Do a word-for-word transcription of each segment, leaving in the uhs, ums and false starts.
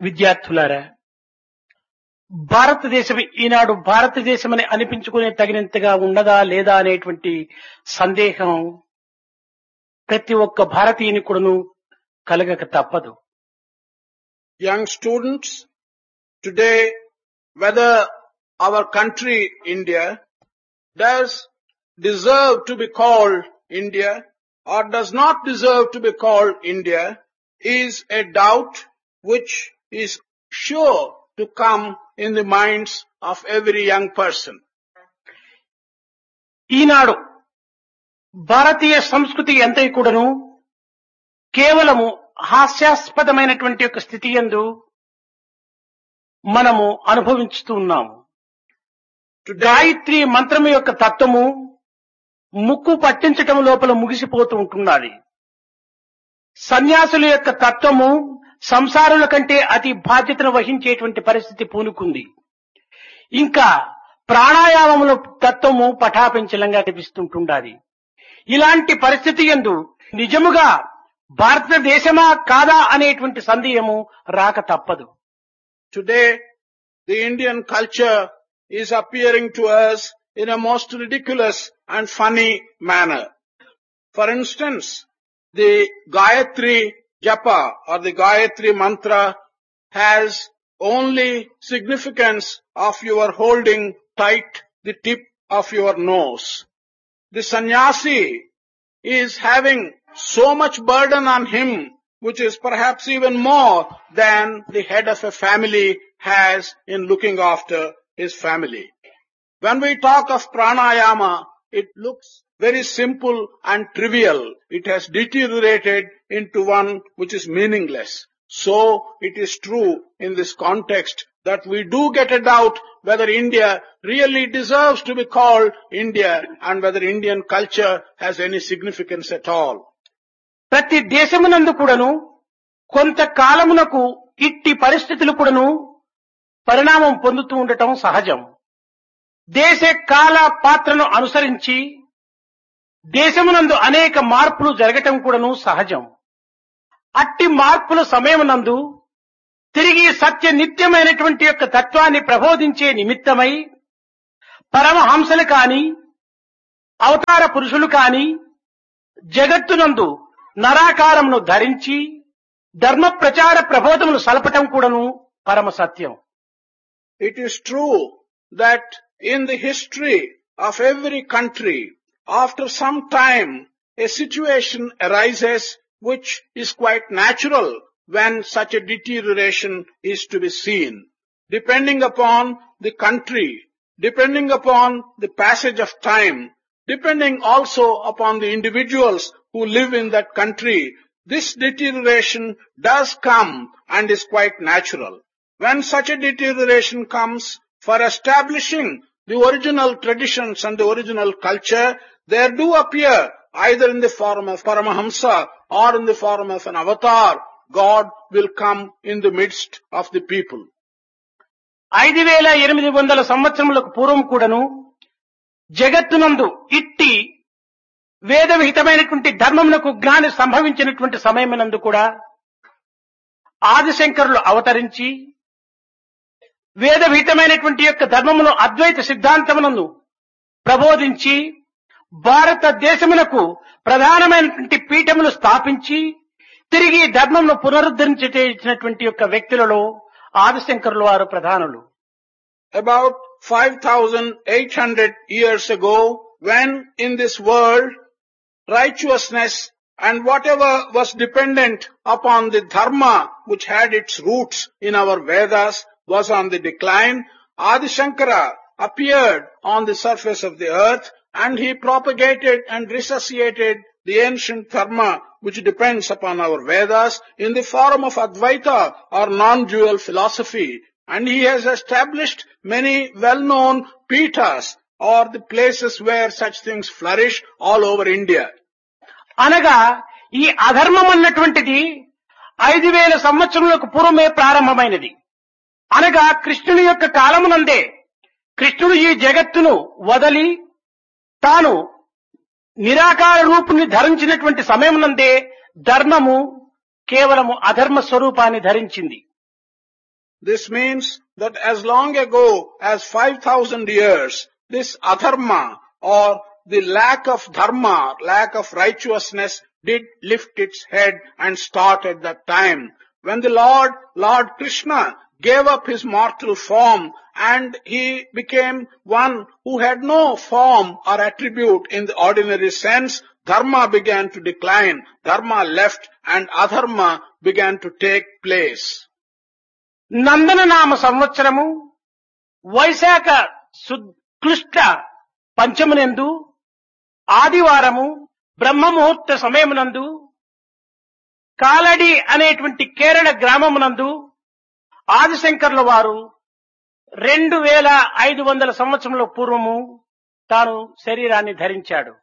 విద్యార్థులారా, భారతదేశం ఈనాడు భారతదేశమని అనిపించుకునే తగినంతగా ఉన్నదా లేదా అనేటువంటి సందేహం ప్రతి ఒక్క భారతీయుని కూడాను కలగక తప్పదు. Young students, today whether our country India does deserve to be called India or does not deserve to be called India is a doubt which is sure to come in the minds of every young person. ఈనాడు భారతీయ సంస్కృతి ఎంతై కూడాను కేవలము హాస్యాస్పదమైనటువంటి యొక్క స్థితి యందు మనము అనుభవించుతూ ఉన్నాము. గాయత్రి మంత్రము యొక్క తత్వము ముక్కు పట్టించటం లోపల ముగిసిపోతూ ఉంటున్నది. సన్యాసుల యొక్క తత్వము సంసారుల కంటే అతి బాధ్యతను వహించేటువంటి పరిస్థితి పూనుకుంది. ఇంకా ప్రాణాయామముల తత్వము పటాపించలంగా కనిపిస్తుంటుండాలి. ఇలాంటి పరిస్థితి యందు నిజముగా భారతదేశమా కాదా అనేటువంటి సందేహము రాక తప్పదు. Today, the Indian culture is appearing to us in a most ridiculous and funny manner. For instance, the Gayatri Japa or the Gayatri Mantra has only significance of your holding tight the tip of your nose. The sannyasi is having so much burden on him, which is perhaps even more than the head of a family has in looking after his family. When we talk of pranayama, it looks very simple and trivial. It has deteriorated into one which is meaningless. So it is true in this context that we do get a doubt whether India really deserves to be called India and whether Indian culture has any significance at all. ప్రతి దేశమునందు కూడాను కొంతకాలమునకు ఇట్టి పరిస్థితులు కూడాను పరిణామం పొందుతూ ఉండటం సహజం. దేశ కాల పాత్రను అనుసరించి దేశమునందు అనేక మార్పులు జరగటం కూడాను సహజం. అట్టి మార్పుల సమయమునందు తిరిగి సత్య నిత్యమైనటువంటి యొక్క తత్వాన్ని ప్రబోధించే నిమిత్తమై పరమహంసలు కాని అవతార పురుషులు కాని జగత్తునందు నరాకారమును ధరించి ధర్మ ప్రచార ప్రబోధములు సలపటం కూడాను పరమ సత్యం. It is true that in the history of every country, after some time, a situation arises which is quite natural when such a deterioration is to be seen. Depending upon the country, depending upon the passage of time, depending also upon the individuals who live in that country, this deterioration does come and is quite natural. When such a deterioration comes, for establishing the original traditions and the original culture, there do appear either in the form of Paramahamsa or in the form of an avatar, God will come in the midst of the people. ఐదు వేల ఎనిమిది వందల సంవత్సరములకు పూర్వం కూడాను జగత్తునందు ఇట్టి వేద విహితమైనటువంటి ధర్మమునకు జ్ఞాని సంభవించినటువంటి సమయమునందు కూడా ఆదిశంకరులు అవతరించి వేద విహితమైనటువంటి యొక్క ధర్మమును అద్వైత సిద్ధాంతమునందు ప్రబోధించి భారతదేశమునకు ప్రధానమైనటువంటి పీఠములు స్థాపించి తిరిగి ధర్మమును పునరుద్ధరించేటువంటి యొక్క వ్యక్తులలో ఆదిశంకరులు వారు ప్రధానులు. About five thousand eight hundred years ago, when in this world righteousness and whatever was dependent upon the dharma which had its roots in our Vedas was on the decline, Adi Shankara appeared on the surface of the earth and he propagated and resuscitated the ancient dharma which depends upon our Vedas in the form of Advaita or non-dual philosophy. And he has established many well-known pithas or the places where such things flourish all over India. అనగా ఈ అధర్మం అన్నటువంటిది ఐదు వేల సంవత్సరములకు పూర్వమే ప్రారంభమైనది. అనగా కృష్ణుని యొక్క కాలమునందే కృష్ణుడు ఈ జగత్తును వదలి తాను నిరాకార రూపుని ధరించినటువంటి సమయమునందే ధర్మము కేవలము అధర్మ స్వరూపాన్ని ధరించింది. This means that as long ago as five thousand years, this adharma or the lack of dharma, lack of righteousness did lift its head and start at that time. When the Lord, Lord Krishna gave up his mortal form and he became one who had no form or attribute in the ordinary sense, dharma began to decline, dharma left and adharma began to take place. నందన నామ సంవత్సరము వైశాఖ శుక్ల పంచమునందు ఆదివారము బ్రహ్మముహూర్త సమయమునందు కాలడి అనేటువంటి కేరళ గ్రామమునందు ఆదిశంకర్ల వారు రెండు వేల ఐదు వందల సంవత్సరముల పూర్వము తాను శరీరాన్ని ధరించాడు.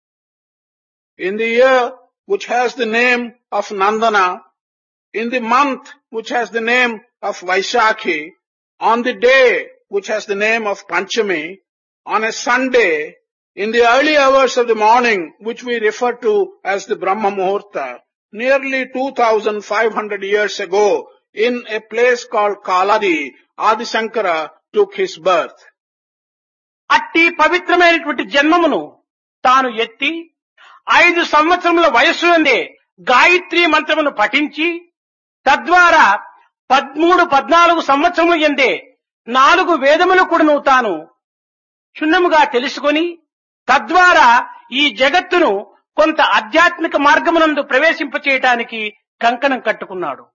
In the year which has the name of Nandana, in the month which has the name of Vaishakhi, on the day which has the name of Panchami, on a Sunday, in the early hours of the morning, which we refer to as the Brahma Muhurta, nearly two thousand five hundred years ago, in a place called Kaladi, Adi Shankara took his birth. అట్టి పవిత్రమైనటువంటి జన్మమును తాను ఎత్తి ఐదు సంవత్సరముల వయస్సునందే గాయత్రి మంత్రమును పఠించి తద్వారా పదమూడు పద్నాలుగు సంవత్సరముల యందే నాలుగు వేదములు కూడాను తాను క్షుణ్ణముగా తెలుసుకొని తద్వారా ఈ జగత్తును కొంత ఆధ్యాత్మిక మార్గమునందు ప్రవేశింపచేయడానికి కంకణం కట్టుకున్నాడు.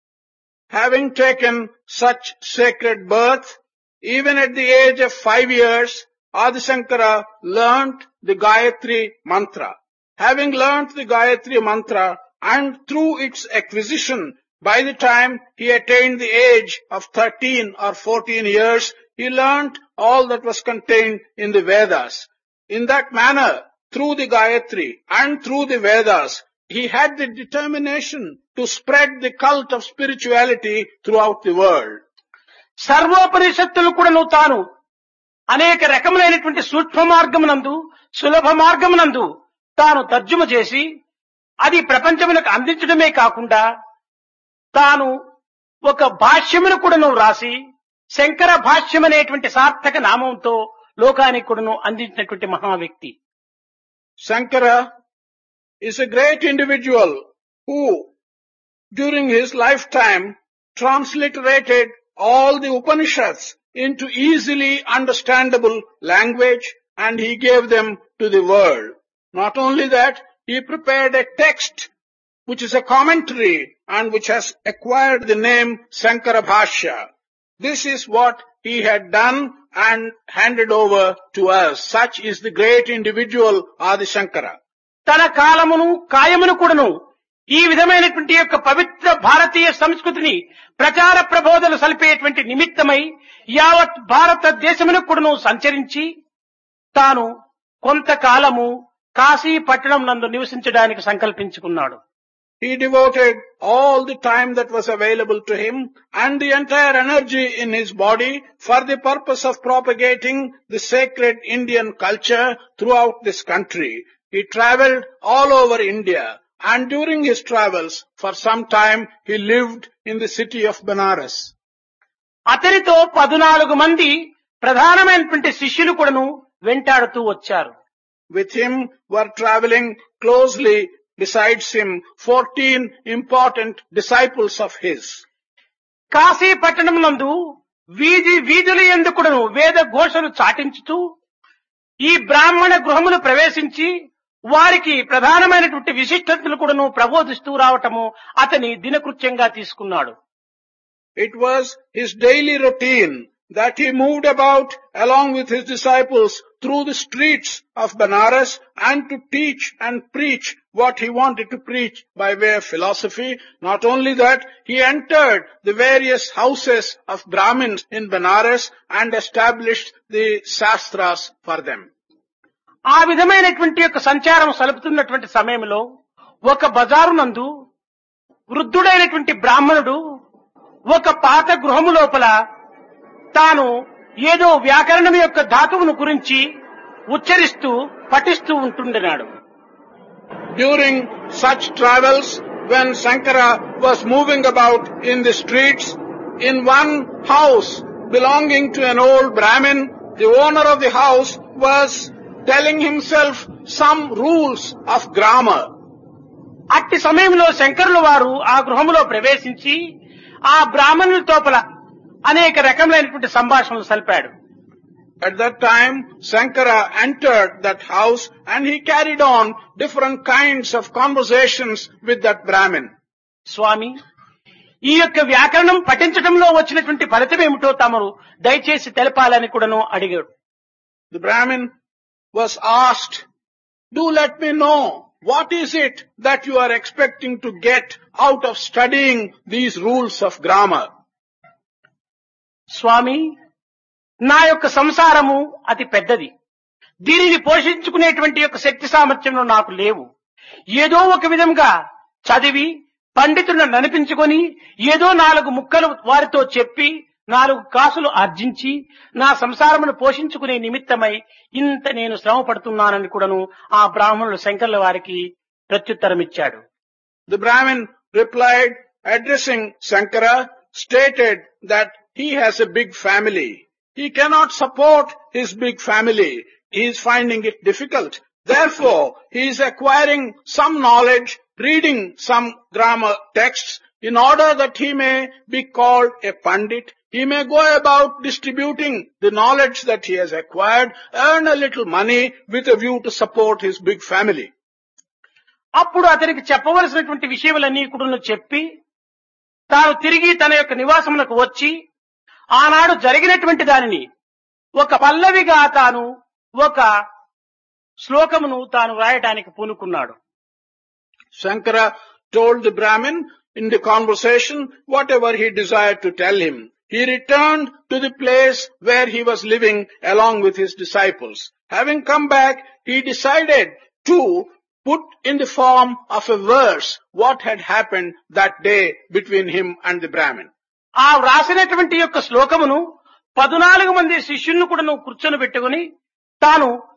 Having taken such sacred birth, even at the age of five years, Adi Shankara learnt the Gayatri mantra. Having learnt the Gayatri mantra and through its acquisition, by the time he attained the age of thirteen or fourteen years, he learnt all that was contained in the Vedas. In that manner, through the Gayatri and through the Vedas, he had the determination to spread the cult of spirituality throughout the world. సర్వోపనిషత్తులు కూడాను తాను అనేక రకములైనటువంటి సూక్ష్మ మార్గమునందు సులభ మార్గమునందు తాను తర్జుమ చేసి అది ప్రపంచములకు అందించడమే కాకుండా తాను ఒక భాష్యమును కూడాను రాసి శంకర భాష్యం అనేటువంటి సార్థక నామంతో లోకానికి కూడాను అందించినటువంటి మహా వ్యక్తి. Shankara is a great individual who, during his lifetime, transliterated all the Upanishads into easily understandable language and he gave them to the world. Not only that, he prepared a text which is a commentary and which has acquired the name Shankara Bhashya. This is what he had done and handed over to us. Such is the great individual Adi Shankara. తన కాలమును కాయమును కూడాను ఈ విధమైనటువంటి యొక్క పవిత్ర భారతీయ సంస్కృతిని ప్రచార ప్రబోధన సలిపేటువంటి నిమిత్తమై యావత్ భారతదేశమును కూడాను సంచరించి తాను కొంతకాలము కాశీ పట్టణం నందు నివసించడానికి సంకల్పించుకున్నాడు. He devoted all the time that was available to him and the entire energy in his body for the purpose of propagating the sacred Indian culture throughout this country. He travelled all over India and during his travels for some time he lived in the city of Benares. అతనితో పద్నాలుగు మంది ప్రధానమైనటువంటి శిష్యులు కూడాను వెంటాడుతూ వచ్చారు. With him were travelling closely besides him fourteen important disciples of his. Kashi పట్టణం నందు వీధి వీధుల యందు కూడాను వేద ఘోషలు చాటించుతూ ఈ బ్రాహ్మణ గృహమును ప్రవేశించి వారికి ప్రధానమైనటువంటి విశిష్టతలు కూడాను ప్రబోధిస్తూ రావటము అతని దినకృత్యంగా తీసుకున్నాడు. It was his daily routine that he moved about along with his disciples through the streets of Benares and to teach and preach what he wanted to preach by way of philosophy. Not only that, he entered the various houses of Brahmins in Benares and established the Shastras for them. ఆ విధమైనటువంటి యొక్క సంచారం సలుపుతున్నటువంటి సమయంలో ఒక బజారు నందు వృద్ధుడైనటువంటి బ్రాహ్మణుడు ఒక పాత గృహము లోపల తాను ఏదో వ్యాకరణం యొక్క ధాతువును గురించి ఉచ్చరిస్తూ పఠిస్తూ ఉంటుండెనాడు. During such travels, when Shankara was moving about in the streets, in one house belonging to an old Brahmin, the owner of the house was telling himself some rules of grammar. అట్టి సమయంలో శంకరుల వారు ఆ గృహములో ప్రవేశించి ఆ బ్రాహ్మణుల తోపల అనేక రకములైనటువంటి సంభాషణలు సలిపాడు. At that time, Sankara entered that house and he carried on different kinds of conversations with that Brahmin. స్వామి, ఈ యొక్క వ్యాకరణం పఠించడంలో వచ్చినటువంటి ఫలితం ఏమిటో తమరు దయచేసి తెలపాలని కూడాను అడిగాడు. The Brahmin was asked, do let me know, what is it that you are expecting to get out of studying these rules of grammar? స్వామి, నా యొక్క సంసారము అతి పెద్దది. దీనిని పోషించుకునేటువంటి యొక్క శక్తి సామర్థ్యంలో నాకు లేవు. ఏదో ఒక విధంగా చదివి పండితులను ననిపించుకొని ఏదో నాలుగు ముక్కలు వారితో చెప్పి నాలుగు కాసులు ఆర్జించి నా సంసారమును పోషించుకునే నిమిత్తమై ఇంత నేను శ్రమ పడుతున్నానని కూడాను ఆ బ్రాహ్మణులు శంకర్ల వారికి ప్రత్యుత్తరం ఇచ్చాడు. The Brahmin replied, addressing Sankara, stated that he has a big family. He cannot support his big family. He is finding it difficult. Therefore, he is acquiring some knowledge, reading some grammar texts in order that he may be called a pandit. He may go about distributing the knowledge that he has acquired, earn a little money with a view to support his big family. అప్పుడు అతనికి చెప్పవలసినటువంటి విషయములన్నీ కూడా చెప్పి తాను తిరిగి తన యొక్క నివాసమునకు వచ్చి ఆనాడు జరిగినటువంటి దానిని ఒక పల్లవిగా తాను ఒక శ్లోకమును తాను రాయడానికి పూనుకున్నాడు. Sankara told the Brahmin in the conversation whatever he desired to tell him. He returned to the place where he was living along with his disciples. Having come back, he decided to put in the form of a verse what had happened that day between him and the Brahmin. ఆ వ్రాసినటువంటి యొక్క శ్లోకమును పదునాలుగు మంది శిష్యులను కూడా నువ్వు కూర్చొని పెట్టుకుని తాను